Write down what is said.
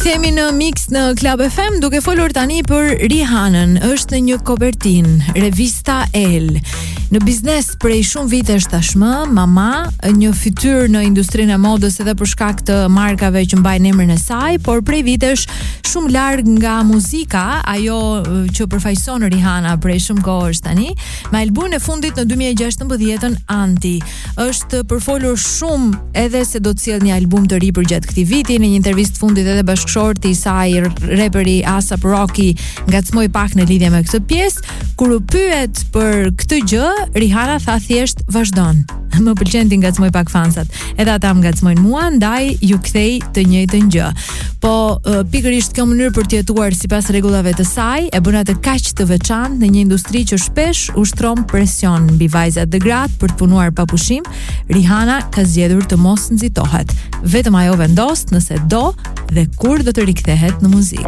Rikthehemi në Mix në Club FM duke folur tani për Rihanën. Është në një kopertinë, revista Elle. Në biznes prej shumë vitesh tashmë, mama, një fytyrë në industrinë e modës edhe për shkak të markave që mbajnë emrin e saj, por prej vitesh shumë larg nga muzika, ajo që përfaqëson Rihana prej shumë kohësh tani, me albumin e fundit në 2016-ën Anti. Është përfolur shumë edhe se do të sjellë një album të ri përgjatë këtij viti. Në një intervistë fundit edhe bashkëshorti i saj, reperi A$AP Rocky, ngacmoi pak në lidhje me këtë pjesë. Kur u pyet për këtë gjë, Rihanna tha thjesht vazhdon. Më pëlqen ti ngacmoj pak fansat. Edhe ata më ngacmojnë mua, ndaj ju kthej të njëjtën gjë. Po pikërisht kjo mënyrë për të jetuar sipas rregullave të saj e bën atë kaq të veçantë në një industri që shpesh ushtron presion mbi vajzat dhe gratë për të punuar pa pushim. Rihanna ka zgjedhur të mos nxitohet. Vetëm ajo vendos nëse do dhe kur do të rikthehet në muzikë.